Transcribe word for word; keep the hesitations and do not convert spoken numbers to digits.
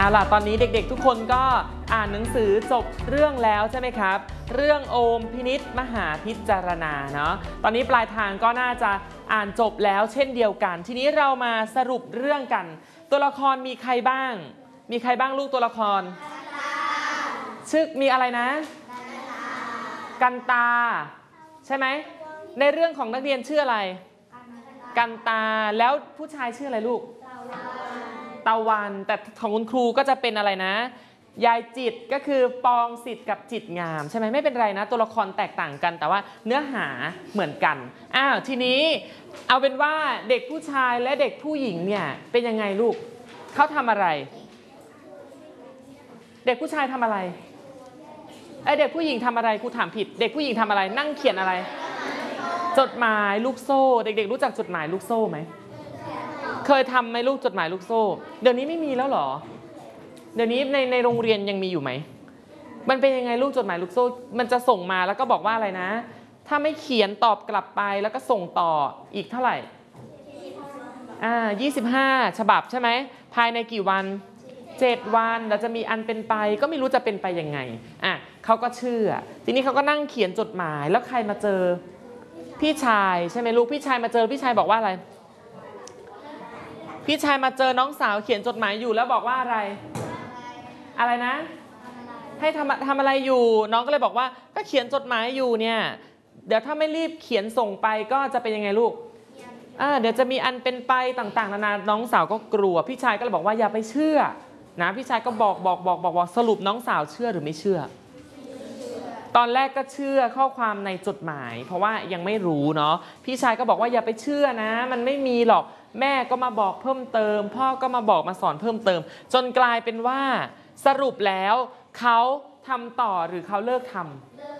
เอาล่ะตอนนี้เด็กๆทุกคนก็อ่านหนังสือจบเรื่องแล้วใช่ไหมครับเรื่องโอมพินิจมหาพิจารณาเนาะตอนนี้ปลายทางก็น่าจะอ่านจบแล้วเช่นเดียวกันทีนี้เรามาสรุปเรื่องกันตัวละครมีใครบ้างมีใครบ้างลูกตัวละครชื่อมีอะไรนะกันตาใช่ไหมในเรื่องของนักเรียนชื่ออะไรกันตาแล้วผู้ชายชื่ออะไรลูกตะวันแต่ของคุณครูก็จะเป็นอะไรนะยายจิตก็คือปองสิทธิ์กับจิตงามใช่ไหมไม่เป็นไรนะตัวละครแตกต่างกันแต่ว่าเนื้อหาเหมือนกันอ้าวทีนี้เอาเป็นว่าเด็กผู้ชายและเด็กผู้หญิงเนี่ยเป็นยังไงลูกเขาทำอะไรเด็กผู้ชายทำอะไรไอเด็กผู้หญิงทำอะไรครูถามผิดเด็กผู้หญิงทำอะไรนั่งเขียนอะไรจดหมายลูกโซ่เด็กๆรู้จักจดหมายลูกโซ่ไหมเคยทำไหมลูกจดหมายลูกโซ่เดี๋ยวนี้ไม่มีแล้วหรอเดี๋ยวนี้ในในโรงเรียนยังมีอยู่ไหมมันเป็นยังไงลูกจดหมายลูกโซ่มันจะส่งมาแล้วก็บอกว่าอะไรนะถ้าไม่เขียนตอบกลับไปแล้วก็ส่งต่ออีกเท่าไหร่อ่ายี่สิบห้าฉบับใช่ไหมภายในกี่วันเจ็ดวันเราจะมีอันเป็นไปก็ไม่รู้จะเป็นไปยังไงอ่ะเขาก็เชื่อทีนี้เขาก็นั่งเขียนจดหมายแล้วใครมาเจอพี่ชายใช่ไหมลูกพี่ชายมาเจอพี่ชายบอกว่าอะไรพี่ชายมาเจอน้องสาวเขียนจดหมายอยู่แล้วบอกว่าอะไรอะไรนะให้ทำทำอะไรอยู่น้องก็เลยบอกว่าก็เขียนจดหมายอยู่เนี่ยเดี๋ยวถ้าไม่รีบเขียนส่งไปก็จะเป็นยังไงลูกอ่าเดี๋ยวจะมีอันเป็นไปต่างๆนานาน้องสาวก็กลัวพี่ชายก็เลยบอกว่าอย่าไปเชื่อนะพี่ชายก็บอกบอกบอกบอกบอกสรุปน้องสาวเชื่อหรือไม่เชื่อตอนแรกก็เชื่อข้อความในจดหมายเพราะว่ายังไม่รู้เนาะพี่ชายก็บอกว่าอย่าไปเชื่อนะมันไม่มีหรอกแม่ก็มาบอกเพิ่มเติมพ่อก็มาบอกมาสอนเพิ่มเติมจนกลายเป็นว่าสรุปแล้วเขาทำต่อหรือเขาเลิกท